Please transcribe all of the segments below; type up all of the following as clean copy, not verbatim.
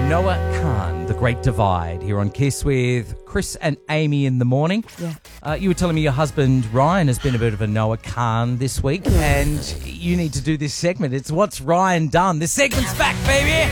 Noah Khan, The Great Divide, here on Kiss with Chris and Amy in the morning. Yeah. You were telling me your husband Ryan has been a bit of a Noah Khan this week, and you need to do this segment. It's What's Ryan Done? This segment's back, baby!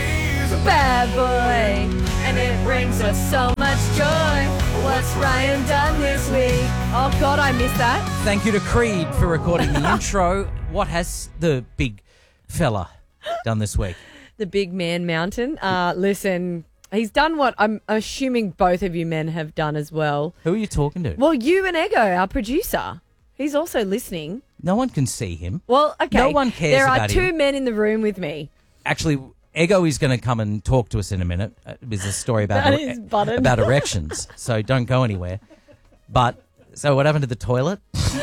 Bad boy, and it brings us so much joy. What's Ryan done this week? Oh, God, I missed that. Thank you to Creed for recording the intro. What has the big fella done this week? The big man mountain. Listen, he's done what I'm assuming both of you men have done as well. Who are you talking to? Well, you and Ego, our producer. He's also listening. No one can see him. Well, okay. No one cares There are about two him. men in the room with me. Actually, Ego is going to come and talk to us in a minute. There's a story about That is button. about erections, so don't go anywhere. But, so what happened to the toilet?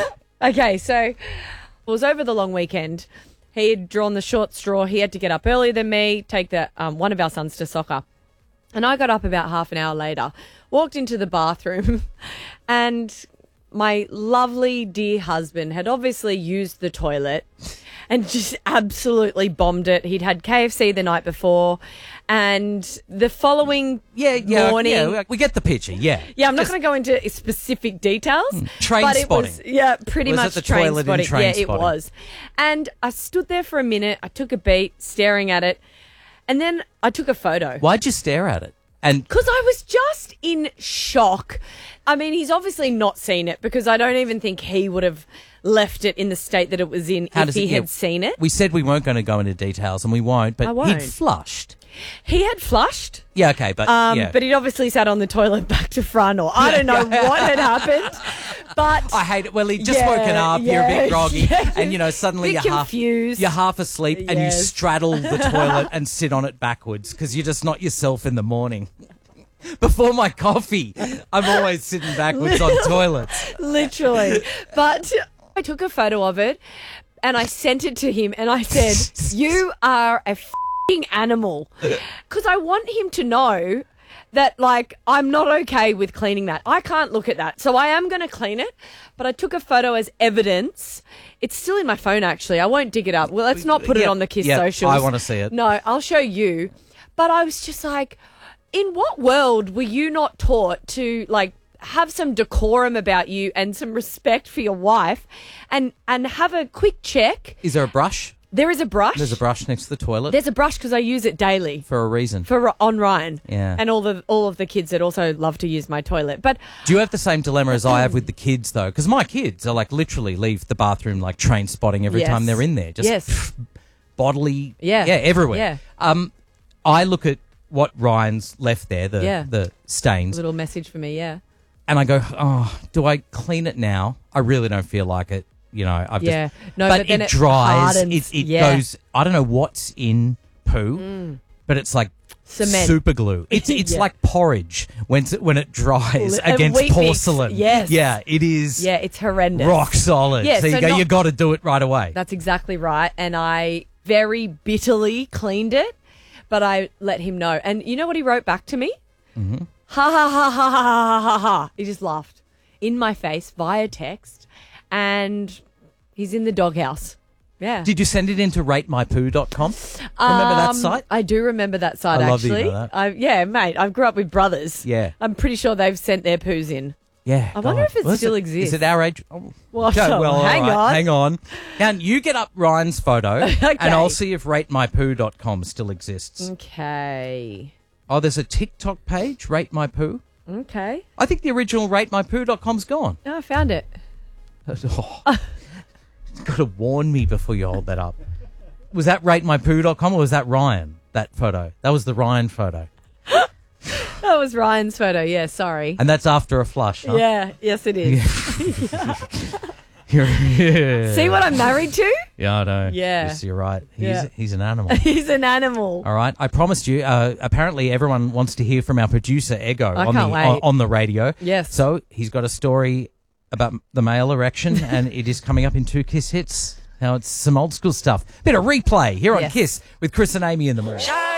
Okay, so it was over the long weekend. He had drawn the short straw. He had to get up earlier than me, take the one of our sons to soccer. And I got up about half an hour later, walked into the bathroom, and my lovely dear husband had obviously used the toilet and just absolutely bombed it. He'd had KFC the night before, and the following morning... Yeah, we get the picture, yeah. Yeah, I'm not going to go into specific details. Train but spotting. It was, yeah, pretty Was it much the train toilet in spotting. Train Yeah, Spotting? it was. And I stood there for a minute. I took a beat, staring at it. And then I took a photo. Why'd you stare at it? And Because I was just in shock. I mean, he's obviously not seen it because I don't even think he would have left it in the state that it was in if he had seen it. We said we weren't going to go into details, and we won't, but I won't. he'd flushed. He had flushed. Yeah, okay, but But he'd obviously sat on the toilet back to front, or I don't know what had happened. But I hate it. Well, he'd just woken up, you're a bit groggy, and suddenly Bit you're confused. you're half asleep, and you Yes. straddle the toilet and sit on it backwards because you're just not yourself in the morning. Before my coffee, I'm always sitting backwards on toilets. Literally. But I took a photo of it and I sent it to him and I said, you are a f***ing animal. Because I want him to know that, like, I'm not okay with cleaning that. I can't look at that. So I am going to clean it. But I took a photo as evidence. It's still in my phone, actually. I won't dig it up. Well, let's not put it on the Kiss socials. I want to see it. No, I'll show you. But I was just like, in what world were you not taught to, like, have some decorum about you and some respect for your wife and have a quick check? Is there a brush? There is a brush. There's a brush next to the toilet There's a brush because I use it daily for a reason. on Ryan. Yeah. And all of the kids that also love to use my toilet. But Do you have the same dilemma as I have with the kids, though? Because my kids are, like, literally leave the bathroom, like, train spotting every Yes. time they're in there. Just Yes. bodily, Yeah. everywhere. Yeah. I look at what Ryan's left there, Yeah. the stains, little message for me, yeah. and I go, oh, do I clean it now? I really don't feel like it. You know, I've Yeah. just... No, but but then it it dries. hardens. It Yeah. goes... I don't know what's in poo, but it's like Cement. super glue. It's Yeah. like porridge when it dries And against wheat mix. porcelain. Yes. Yeah, it is Yeah, it's horrendous. rock solid. Yeah, so you so go, not- you got to do it right away. That's exactly right. And I very bitterly cleaned it, but I let him know. And you know what he wrote back to me? Mm-hmm. Ha, ha, ha, ha, ha, ha, ha, ha. He just laughed in my face via text. And he's in the doghouse. Yeah. Did you send it into ratemypoo.com? Remember that site? I do remember that site, I love that you actually. know that. Yeah, mate. I grew up with brothers. Yeah. I'm pretty sure they've sent their poos in. Yeah. I wonder if it Well, still is exists. Is it our age? Oh. Well, Okay, hang all right, on. Hang on. Now, you get up Ryan's photo, Okay. and I'll see if ratemypoo.com still exists. Okay. Oh, there's a TikTok page, Rate My Poo. Okay. I think the original ratemypoo.com's gone. No, I found it. Oh. You've got to warn me before you hold that up. Was that ratemypoo.com or was that Ryan, that photo? That was the Ryan photo. That was Ryan's photo. Yeah, sorry. And that's after a flush, huh? Yeah, yes, it is. Yeah. See what I'm married to? Yeah, I know. Yeah. Yes, you're right. Yeah. He's an animal. He's an animal. All right. I promised you. Apparently, everyone wants to hear from our producer, Ego, I can't wait. on the radio. Yes. So he's got a story about the male erection, and it is coming up in 2 Kiss hits. Now it's some old school stuff. Bit of replay here on Yes. Kiss with Chris and Amy in the morning.